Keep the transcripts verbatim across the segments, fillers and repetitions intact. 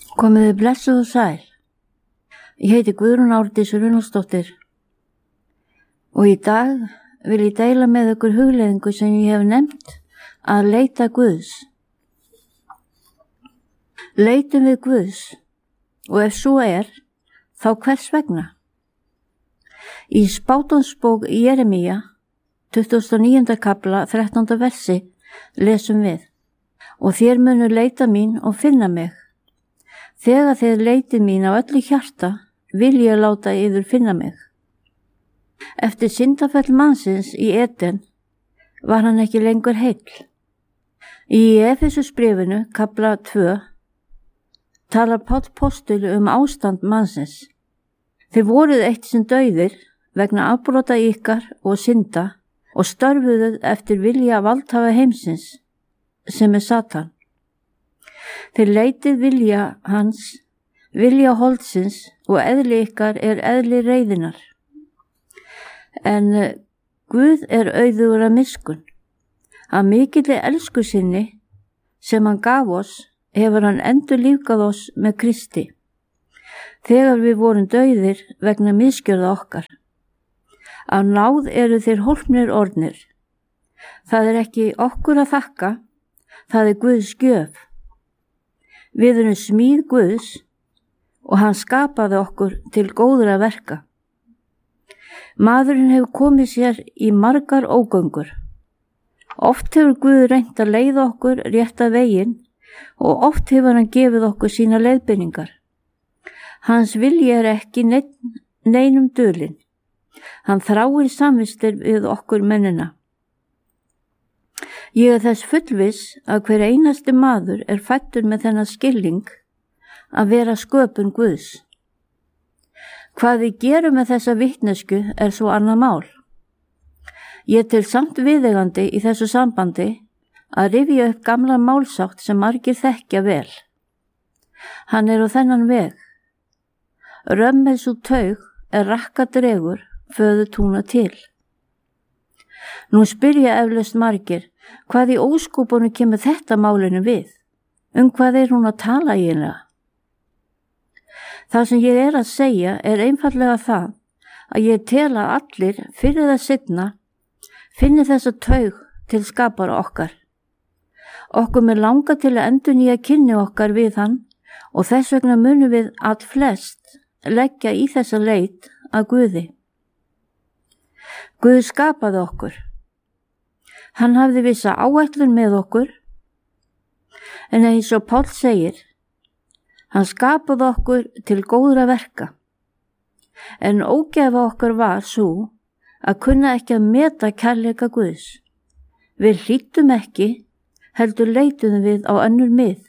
Komiði blessuð og sæl. Ég heiti Guðrún Árdís Runolfsdóttir og í dag vil ég deila með ykkur hugleiðingu sem ég hef nefnt að leita Guðs. Leitum við Guðs og ef svo er, þá hvers vegna? Í spádómsbók Jeremía, tuttugasta og níunda kafla, þrettánda versi, lesum við: Og þér munu leita mín og finna mig. Þegar þér leitið mín á öllu hjarta, vil ég láta yður finna mig. Eftir syndafall mannsins í Eden var hann ekki lengur heill. Í Efesusbréfinu, kafla tvö, talar Páll postuli um ástand mannsins. Þið voruð eitt sinn dauðir vegna afbrota ykkar og synda og störfuðuð eftir vilja valdhafa heimsins, sem er Satan. Þið leitið vilja hans, vilja holdsins og eðli ykkar er eðli reiðinnar. En Guð er auðugur af miskunn. Af mikilli elsku sinni sem hann gaf oss, hefur hann endurlífgað oss með Kristi, þegar við vorum dauðir vegna misgjörða okkar. Af náð eru þeir hólpnir orðnir. Það er ekki okkur að þakka, það er Guðs gjöf. Við erum smíð Guðs og hann skapaði okkur til góðra verka. Maðurinn hefur komið sér í margar ógöngur. Oft hefur Guð reynt að leiða okkur rétta veginn og oft hefur hann gefið okkur sína leiðbeiningar. Hans vilji er ekki nein, neinum dulinn. Hann þráir samvistir við okkur mennina. Ég er þess fullviss að hver einasti maður er fæddur með þennan skilning að vera sköpun Guðs. Hvað við gerum með þessa vitnesku er svo annað mál. Ég tel samt viðeigandi í þessu sambandi að rifja upp gamla málsátt sem margir þekkja vel. Hann er á þennan veg. Römmið svo taug er rakka dregur föðu túna til. Nú spyrja eflaust margir, hvað í óskúpunum kemur þetta málinu við? Um hvað er hún að tala eiginlega? Það sem ég er að segja er einfallega það að ég tel að allir fyrir það seinna finni þessa taug til skapara okkar. Okkur með langa til að endurnýja kynni okkar við hann og þess vegna munum við að flest leggja í þessa leit að Guði. Guð skapaði okkur. Hann hafði vissa áætlun með okkur, en eins og Páll segir, hann skapaði okkur til góðra verka, en ógæfa okkar var svo að kunna ekki að meta kærleika Guðs. Við hlýttum ekki, heldur leituðum við á önnur mið.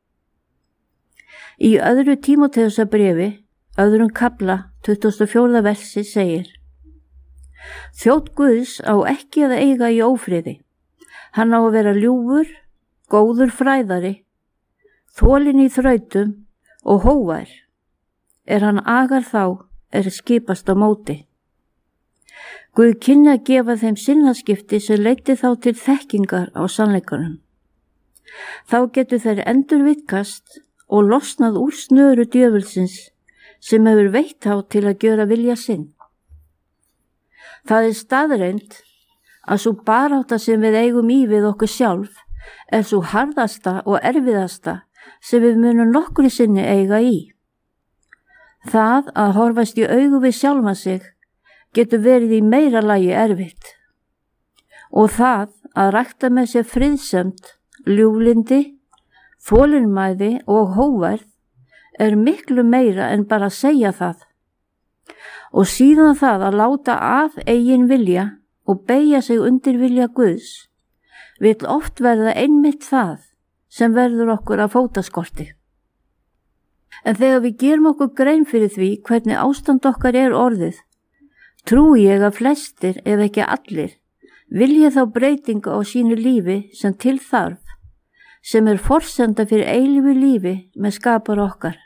Í öðru Tímóteusarbréfi, öðrum kafla, tuttugasta og fjórða versi segir: Þjónn Guðs á ekki að eiga í ófriði. Hann á að vera ljúfur, góður fræðari, þolinn í þrautum og hóvær. Er hann agar þá, er skipast á móti. Guð kynni að gefa þeim sinnaskipti sem leiddi þá til þekkingar á sannleikanum. Þá getur þeir endurvitkast og losnað úr snöru djöfulsins sem hefur veitt þá til að gjöra vilja sinn. Það er staðreynd að svo barátta sem við eigum í við okkur sjálf er svo harðasta og erfiðasta sem við munum nokkru sinni eiga í. Það að horfast í augu við sjálfa sig getur verið í meira lagi erfitt. Og það að rækta með sér friðsemt, ljúflyndi, þolinmæði og hóværð er miklu meira en bara að segja það. Og síðan það að láta af eigin vilja og beygja sig undir vilja Guðs vill oft verða einmitt það sem verður okkur að fótaskorti. En þegar við gerum okkur grein fyrir því hvernig ástand okkar er orðið, trúi ég að flestir, ef ekki allir, vilja þá breytingu á sínu lífi sem til þarf, sem er forsenda fyrir eilífu lífi með skapar okkar.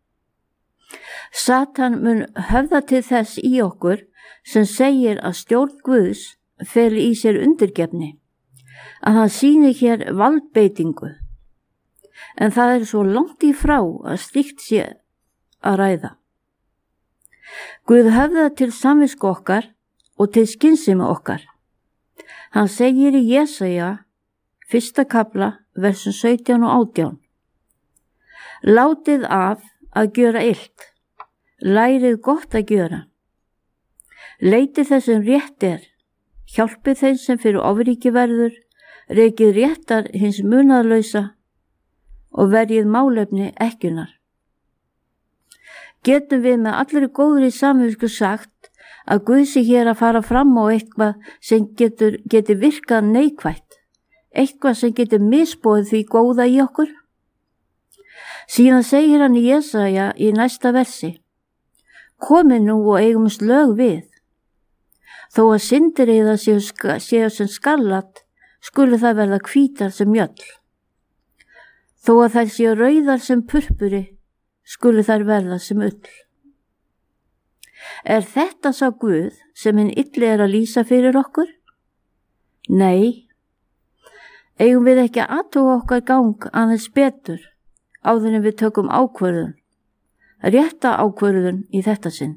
Satan mun höfða til þess í okkur sem segir að stjórn Guðs feli í sér undirgefni, að hann sýni hér valdbeitingu. en það er svo langt í frá að slíkt sé að ræða. Guð höfðar til samvisku okkar og til skynsemi okkar. Hann segir í Jesaja, fyrsta kafla, versum sautján og átján. Látið af að gjöra illt, lærið gott að gjöra. Leitið þess sem rétt er, hjálpið þeim sem fyrir ofríki verður, rekið réttar hins munaðlausa og verjið málefni ekkjunar. Getum við með allri góðri samvisku sagt að Guð sé hér að fara fram á eitthvað sem getur, getur virkað neikvætt, eitthvað sem getur misbóðið því góða í okkur? Síðan segir hann í Jesaja í næsta versi: Komið nú og eigumst lög við. Þó að syndir eða séu, séu sem skarlat, skulu það verða hvítar sem mjöll. Þó að þær séu rauðar sem purpuri, skulu þær verða sem ull. Er þetta sá Guð sem hinn illi er að lýsa fyrir okkur? Nei. Eigum við ekki að athuga okkar gang aðeins betur áður en við tökum ákvörðun, rétta ákvörðun í þetta sinn.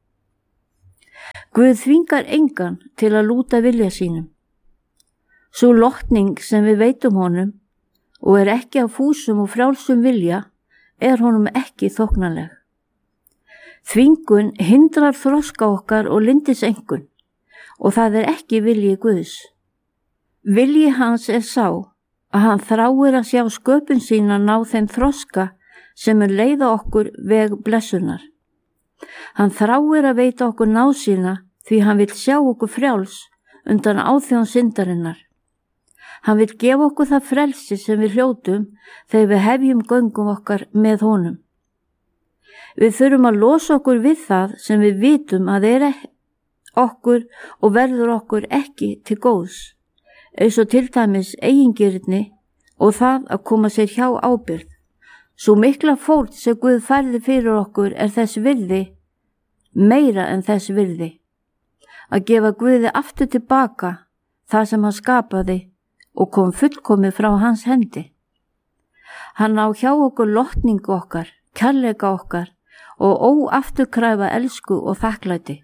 Guð þvingar engan til að lúta vilja sínum. Sú lotning sem við veitum honum og er ekki af fúsum og frjálsum vilja er honum ekki þóknanleg. Þvingun hindrar þroska okkar og lindisengun og það er ekki vilji Guðs. Vilji hans er sá að hann þráir að sjá sköpun sína ná þeim þroska sem er leiða okkur veg blessunar. Hann þráir að veita okkur náð sína því hann vil sjá okkur frjáls undan áþjón syndarinnar. Hann vil gefa okkur það frelsi sem við hljótum þegar við hefjum göngum okkar með honum. Við þurfum að losa okkur við það sem við vitum að er okkur og verður okkur ekki til góðs, eins og til dæmis eigingirni og það að koma sér hjá ábyrgð. Svo mikla fórn sem Guð færði fyrir okkur er þess virði, meira en þess virði. Að gefa Guði aftur tilbaka það sem hann skapaði og kom fullkomið frá hans hendi. Hann á hjá okkur lotningu okkar, kærleika okkar og óafturkræfa elsku og þakklæti.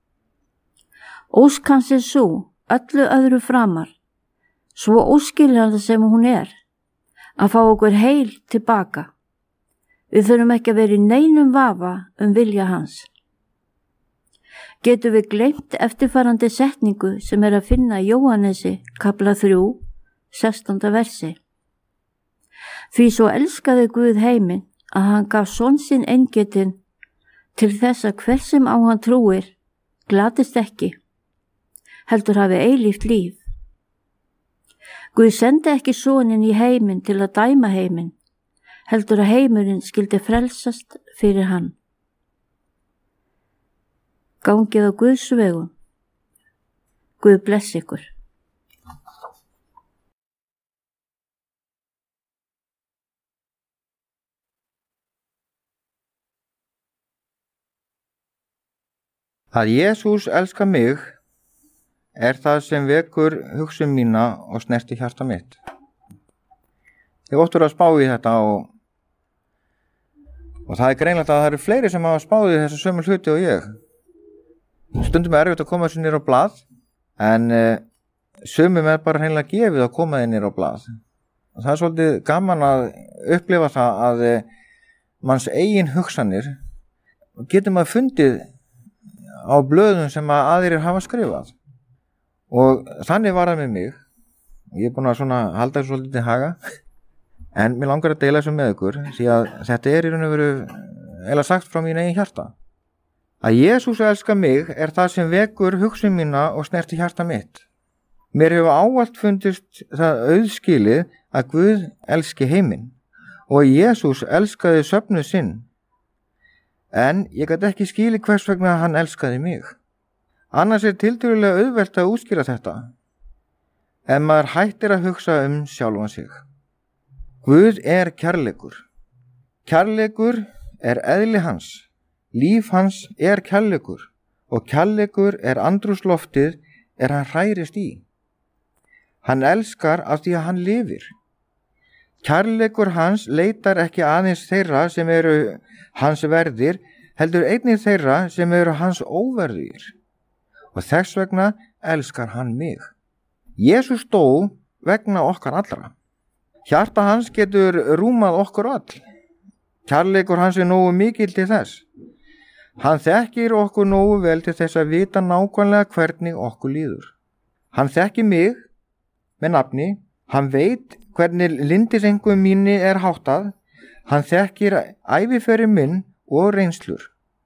Ósk hans er svo, öllu öðru framar, svo óskiljanlega sem hún er, að fá okkur heil tilbaka. Við þurfum ekki að vera í neinum vafa um vilja hans. Getum við gleymt eftirfarandi setningu sem er að finna í Jóhannesi, kapla þrjú, sextánda versi. Því svo elskaði Guð heiminn að hann gaf son sinn eingetinn til þess að hver sem á hann trúir glatist ekki, heldur hafi eilíft líf. Guð sendi ekki soninn í heiminn til að dæma heiminn, heldur að heimurinn skyldi frelsast fyrir hann. Gangið á Guðs vegum. Guð bless ykkur. Að Jesús elska mig er það sem vekur hugsun mína og snerti hjarta mitt. Ég óttur að spá í þetta og, og það er greinlegt að það eru fleiri sem hafa spáð í þessu sömu hluti og ég. Stundum er erfitt að koma þessu nýr á blað, en uh, sömum er bara hreinlega gefið að koma þið nýr á blað. Og það er svolítið gaman að upplifa það að uh, manns eigin hugsanir getur maður fundið á blöðum sem að aðrir hafa skrifað. Og þannig var það með mig. Ég er búin að svona halda þessu svolítið til haga, en mér langar að deila þessu með ykkur, því að þetta er í raun og veru eða sagt frá mín eigin hjarta. Að Jesús elska mig er það sem vekur hugsun mína og snerti hjarta mitt. Mér hefur ávallt fundist það auðskilið að Guð elski heiminn og að Jesús elskaði söfnuð sinn. En ég gat ekki skilið hvers vegna hann elskaði mig. Annars er tiltölulega auðvelt að útskýra þetta, en maður hættir að hugsa um sjálfan sig. Guð er kærleikur. Kærleikur er eðli hans. Líf hans er kærleikur og kærleikur er andrúmsloftið er hann hrærist í. Hann elskar af því að hann lifir. Kærleikur hans leitar ekki aðeins þeirra sem eru hans verðir, heldur einnig þeirra sem eru hans óverðir. Og þess vegna elskar hann mig. Jesús dó vegna okkar allra. Hjarta hans getur rúmað okkur all. Kærleikur hans er nógu mikill til þess. Hann þekkir okkur nógu vel til þess að vita nákvæmlega hvernig okkur líður. Hann þekkir mig með nafni, hann veit hvernig lindisengum mínu er háttað, hann þekkir æviferi minn og reynslur.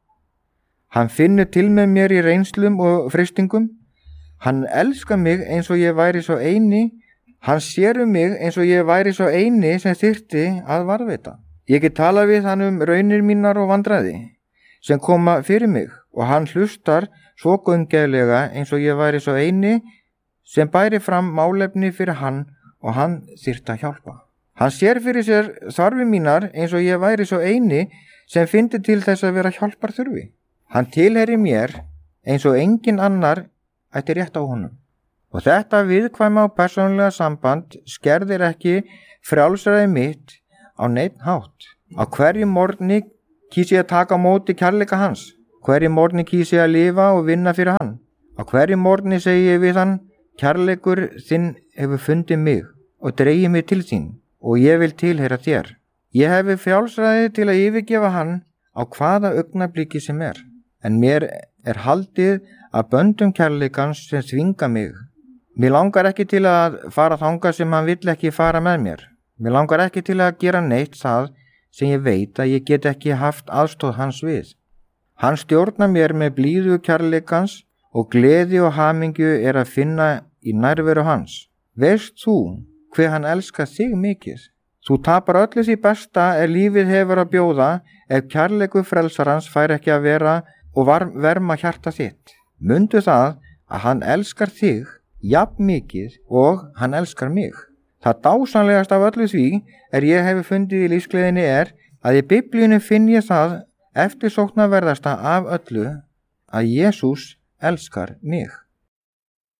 Hann finnur til með mér í reynslum og freistingum, hann elskar mig eins og ég væri svo eini, hann sér um mig eins og ég væri svo eini sem þyrfti að varðveita. Ég get talað við hann um raunir mínar og vandræði sem koma fyrir mig og hann hlustar svo gaumgæflega eins og ég væri svo eini sem bæri fram málefni fyrir hann og hann þyrfti að hjálpa. Hann sér fyrir sér þarfi mínar eins og ég væri svo eini sem fyndi til þess að vera hjálpar þurfi. Hann tilheyri mér eins og engin annar ætti rétt á honum. Og þetta viðkvæma og persónulega samband skerðir ekki frjálsræði mitt á neinn hátt. Á hverju morgni kýs ég að taka á móti kærleika hans. Hverju morgni kýs ég að lifa og vinna fyrir hann. Á hverju morgni segi ég við hann, kærleikur þinn hefur fundið mig og dreigið mig til þín og ég vil tilheyra þér. Ég hefi frjálsræði til að yfirgefa hann á hvaða augnabliki sem er. En mér er haldið að böndum kærleikans sem þvinga mig. Mér langar ekki til að fara þangað sem hann vill ekki fara með mér. Mér langar ekki til að gera neitt það sem ég veit að ég get ekki haft aðstóð hans við. Hann stjórnar mér með blíðu kærleikans og gleði og hamingju er að finna í nærveru hans. Veist þú hver hann elskar þig mikið? Þú tapar öllu því besta er lífið hefur að bjóða ef kærleikur frelsarans fær ekki að vera og verma hjarta þitt. Mundu það að hann elskar þig jafn mikið og hann elskar mig. Það dásamlegast af öllu því er ég hefur fundið í lífsgleðinni er að í Biblíunni finn ég það eftirsóknarverðasta af öllu að Jesús elskar mig.